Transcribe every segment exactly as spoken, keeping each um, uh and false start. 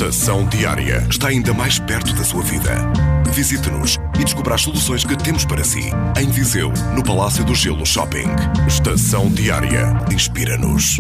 Estação Diária está ainda mais perto da sua vida. Visite-nos e descubra as soluções que temos para si. Em Viseu, no Palácio do Gelo Shopping. Estação Diária. Inspira-nos.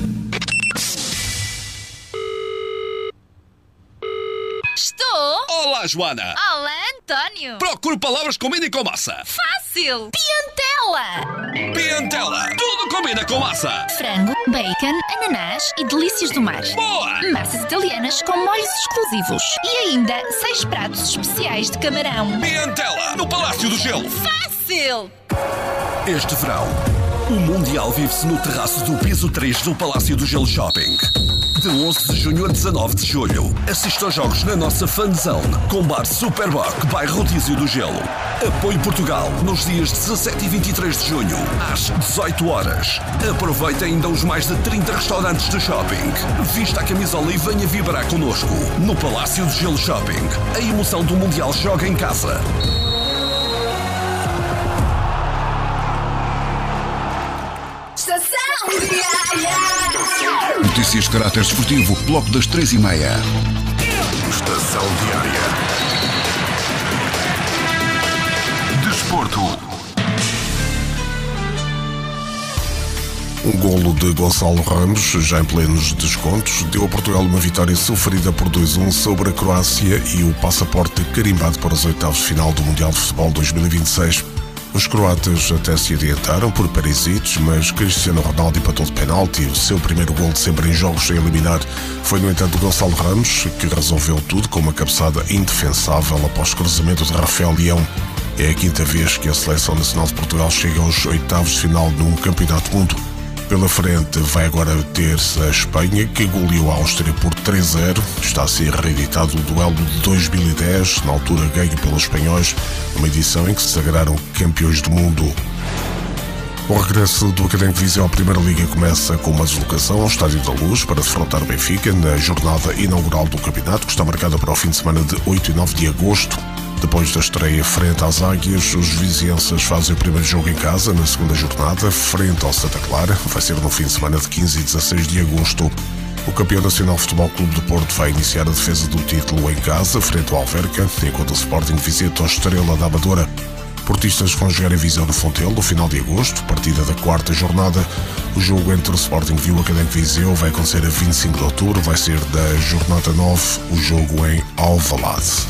Estou? Olá, Joana! Olá, António! Procuro palavras que combinem com massa. Fácil! Piantela! Piantela! Tudo combina com massa! Frango, bacon, ananás e delícias do mar. Boa! Massas italianas com molhos exclusivos. E ainda seis pratos especiais de camarão. Piantela! No Palácio do Gelo! Fácil! Este verão, o Mundial vive-se no terraço do piso três do Palácio do Gelo Shopping. De onze de junho a dezanove de julho, assista aos jogos na nossa fanzone, com bar Superboc, bairro Rodízio do Gelo. Apoio Portugal, nos dias dezassete e vinte e três de junho, às dezoito horas. Aproveite ainda os mais de trinta restaurantes do shopping. Vista a camisola e venha vibrar connosco. No Palácio do Gelo Shopping, a emoção do Mundial joga em casa. Notícias de caráter desportivo, bloco das três e meia. Estação Diária. Desporto. Um golo de Gonçalo Ramos, já em plenos descontos, deu a Portugal uma vitória sofrida por dois a um sobre a Croácia e o passaporte carimbado para os oitavos de final do Mundial de Futebol dois mil e vinte e seis. Os croatas até se adiantaram por Perisic, mas Cristiano Ronaldo empatou de penalti. O seu primeiro gol de sempre em jogos a eliminar foi, no entanto, Gonçalo Ramos, que resolveu tudo com uma cabeçada indefensável após cruzamento de Rafael Leão. É a quinta vez que a Seleção Nacional de Portugal chega aos oitavos de final num campeonato do mundo. Pela frente vai agora ter-se a Espanha, que goleou a Áustria por três a zero. Está a ser reeditado o duelo de dois mil e dez, na altura ganho pelos espanhóis, numa edição em que se sagraram campeões do mundo. O regresso do Académico de Viseu à Primeira Liga começa com uma deslocação ao Estádio da Luz para defrontar o Benfica na jornada inaugural do campeonato, que está marcada para o fim de semana de oito e nove de agosto. Depois da estreia frente às Águias, os vizienses fazem o primeiro jogo em casa na segunda jornada, frente ao Santa Clara. Vai ser no fim de semana de quinze e dezasseis de agosto. O campeão nacional Futebol Clube de Porto vai iniciar a defesa do título em casa, frente ao Alverca, enquanto o Sporting visita a Estrela da Amadora. Portistas vão jogar em Viseu no Fontelo no final de agosto, partida da quarta jornada. O jogo entre o Sporting e o Académico de Viseu vai acontecer a vinte e cinco de outubro, vai ser da jornada nove, o jogo em Alvalade.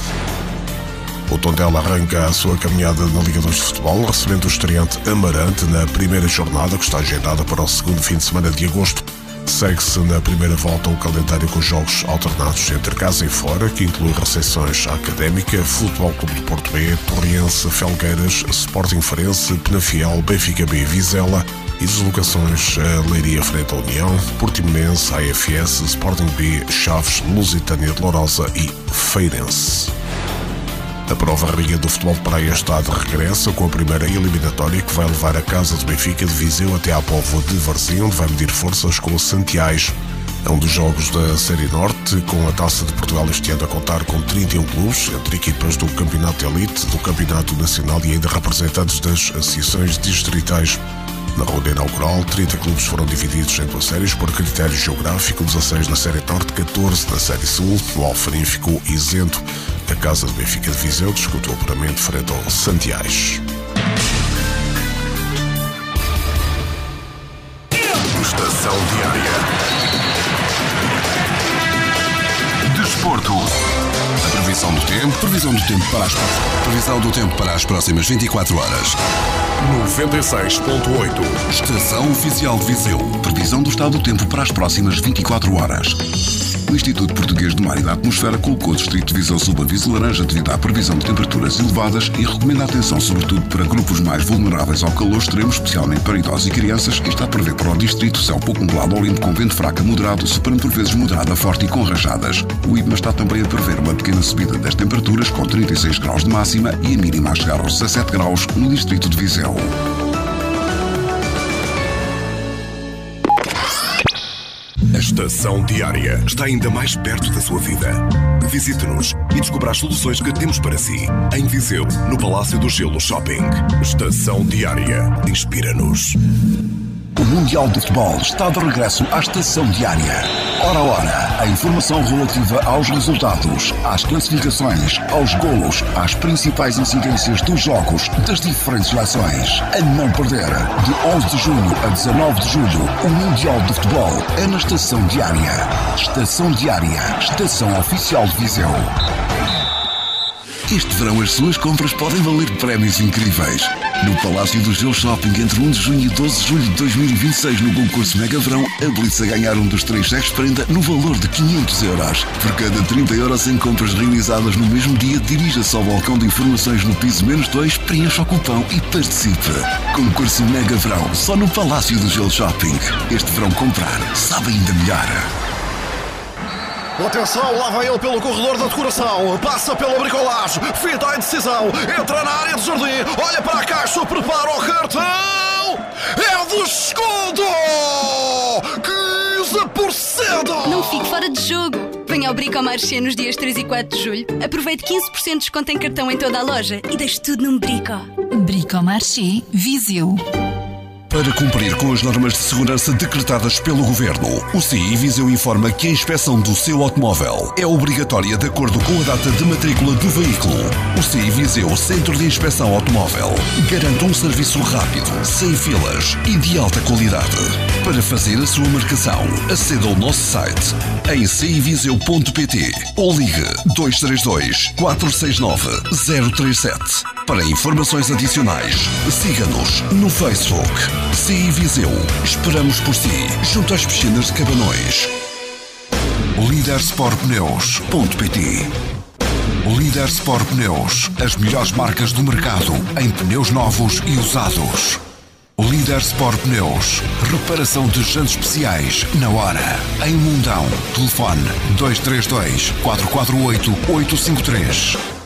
O Tondela arranca a sua caminhada na Liga dois de Futebol, recebendo o estreante Amarante na primeira jornada, que está agendada para o segundo fim de semana de agosto. Segue-se na primeira volta o calendário com jogos alternados entre casa e fora, que inclui recepções à Académica, Futebol Clube de Porto B, Torriense, Felgueiras, Sporting Farense, Penafiel, Benfica B e Vizela, e deslocações a Leiria frente à União, Portimonense, A F S, Sporting B, Chaves, Lusitânia de Lourosa e Feirense. A prova Rainha do Futebol de Praia está de regresso com a primeira eliminatória, que vai levar a casa de Benfica de Viseu até à Póvoa de Varzim, onde vai medir forças com o Santiais. É um dos jogos da Série Norte, com a Taça de Portugal este ano a contar com trinta e um clubes, entre equipas do Campeonato de Elite, do Campeonato Nacional e ainda representantes das associações distritais. Na ronda inaugural, trinta clubes foram divididos em duas séries por critério geográfico, dezasseis na Série Norte, catorze na Série Sul. O Alfarim ficou isento. A casa de Benfica de Viseu disputou puramente frente ao Santiais. Estação Diária. Desporto. A previsão do tempo, previsão do tempo para as, previsão do tempo para as próximas vinte e quatro horas. noventa e seis ponto oito. Estação Oficial de Viseu. Previsão do estado do tempo para as próximas vinte e quatro horas. O Instituto Português do Mar e da Atmosfera colocou o Distrito de Viseu sob aviso laranja devido à previsão de temperaturas elevadas e recomenda atenção sobretudo para grupos mais vulneráveis ao calor extremo, especialmente para idosos e crianças, e está a prever para o Distrito céu pouco nublado ou limpo com vento fraco a moderado, soprando por vezes moderado a forte e com rajadas. O I B M A está também a prever uma pequena subida das temperaturas, com trinta e seis graus de máxima e a mínima a chegar aos dezassete graus no Distrito de Viseu. A Estação Diária está ainda mais perto da sua vida. Visite-nos e descubra as soluções que temos para si. Em Viseu, no Palácio do Gelo Shopping. Estação Diária. Inspira-nos. O Mundial de Futebol está de regresso à Estação Diária. Hora a hora, a informação relativa aos resultados, às classificações, aos golos, às principais incidências dos jogos das diferentes seleções. A não perder, de onze de junho a dezanove de julho, o Mundial de Futebol é na Estação Diária. Estação Diária, estação oficial de Viseu. Este verão as suas compras podem valer prémios incríveis. No Palácio do Gelo Shopping, entre um de junho e doze de julho de dois mil e vinte e seis, no concurso Mega Verão, habilite-se a ganhar um dos três cheques prenda no valor de quinhentos euros. Por cada trinta euros em compras realizadas no mesmo dia, dirija-se ao balcão de informações no piso menos dois, preencha o cupão e participe. Concurso Mega Verão, só no Palácio do Gelo Shopping. Este verão comprar sabe ainda melhor. Atenção, lá vai ele pelo corredor da decoração, passa pela bricolagem, fita a indecisão, entra na área de jardim, olha para a caixa, prepara o cartão, é de escudo! quinze por cento! Não fique fora de jogo! Venha ao Bricomarché nos dias três e quatro de julho, aproveite quinze por cento de desconto em cartão em toda a loja e deixe tudo num Brico. Bricomarché Viseu. Para cumprir com as normas de segurança decretadas pelo Governo, o C I Viseu informa que a inspeção do seu automóvel é obrigatória de acordo com a data de matrícula do veículo. O C I Viseu Centro de Inspeção Automóvel garante um serviço rápido, sem filas e de alta qualidade. Para fazer a sua marcação, aceda ao nosso site em c i viseu ponto p t ou ligue dois três dois, quatro seis nove, zero três sete. Para informações adicionais, siga-nos no Facebook. C I Viseu. Esperamos por si, junto às piscinas de Cabanões. Líder Sport Pneus ponto p t. Líder Sport Pneus. As melhores marcas do mercado em pneus novos e usados. Líder Sport Pneus. Reparação de jantes especiais na hora. Em Mundão. Telefone dois três dois, quatro quatro oito, oito cinco três.